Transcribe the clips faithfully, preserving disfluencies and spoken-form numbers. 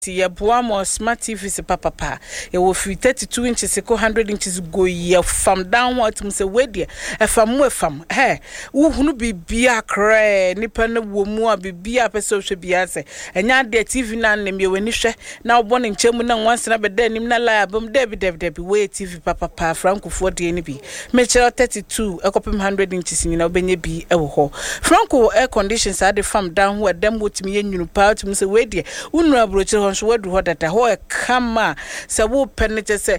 ya boamo smart T V se papa pa e wo free thirty-two inches ko one hundred inches go ya fam down what mu se wedie e fam mu e fam he wo hunu bibia kra nipa na wo mu a bibia pese hwe bia se enya de T V na ne me wani hwe na obo ne nchemu na once na beda nim na la abam debi debi debi we T V papa pa franco fo de ni bi me chere thirty-two e kopim one hundred inches nyina obenye bi e wo ho franco air conditions ade fam down ho dem wotimi ye nwunu pa wotimi se wedie unu abroche so wadu hodata ho e kama se wo penete se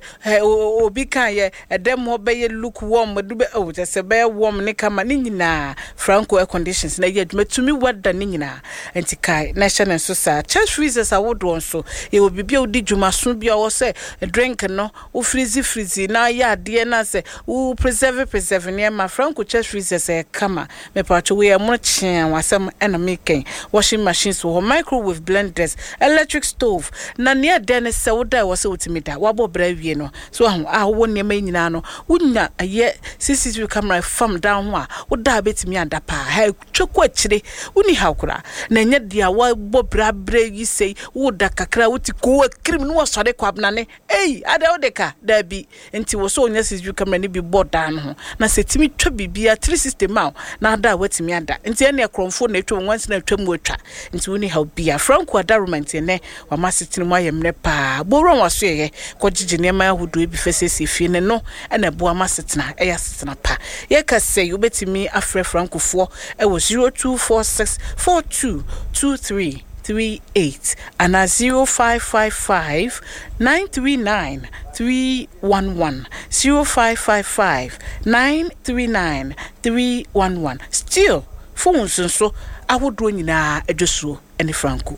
obi kan ye edem ho be ye lukewarm du be o se be warm ne kama ni nyina franco air conditions na ye aduma tumi wada ni nyina enti kai national so sa church freezers awodo so e obi bia odi dwuma so bia wo se drink no wo freeze freeze na ya de na se wo preserve preserve ne ma franco church freezers e kama me pacho we am chen wasem ena making washing machines wo microwave blenders electric stove na ne den se wo da wo se utimida wabo bra wie no so ahu ah wo ne ma nyina no wunya aye C C T V camera from down ho a wo da betimi anda pa ha tweko akire uni hakura na nya dia wo bo bra bra yi sei wo da kakra wuti ko akrim no sore kwabna ne ei ada wo de ka da bi enti wo so nya C C T V camera ne bi bo dan ho na setimi twa bibia three sixty ma na da watimi anda enti ene kromfo na etwa once na etwa mu atwa enti woni ha bia franco adarment ne wa masitini mu ayemre pa boro waso ye ko gigi ne ma ahudo ebi fesese fie ne no na bo amasetena eya setena pa ye ka say obetimi afre francofo e wo zero two four six four two two three three eight and a zero five five five nine three nine three one one zero five five five nine three nine three one one still phones so awodo nyina adwosuo ene franco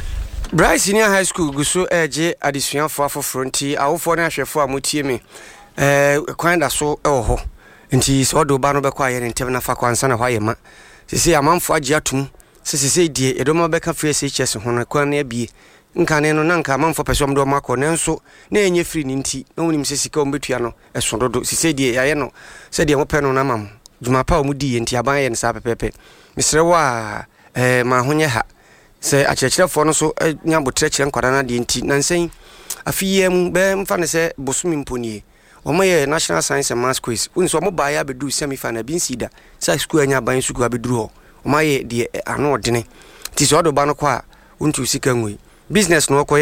Bryce Senior High School guso eje adisuafo afofronti awofo na ahwefo amotie me eh kwanda so eho nti so do ba no be kwa ye ntem na fa kwansa na hwaye ma sisi amanfo age atum sisi die edoma be ka free S H S ho na kwan na bie nkane no na nka amanfo pesom do makọ nenso na enye free ni nti na wonim sisi ka ombetua no eso dodo sisi die yaye no se die mo pe no na mam djuma pa omudi nti aban ye nsa pepepe misre wa eh ma honye ha se achechirefo no so nya botrechire nkwada na de nti nansen afiyem be mfa ne se bosumi mponie omoye National Science and Maths quiz unso mo ba ya bedu semi final bin sida sa school anya ban school abeduru ho omaye de ano odene ti so do ba no kwa untu sika ngui business no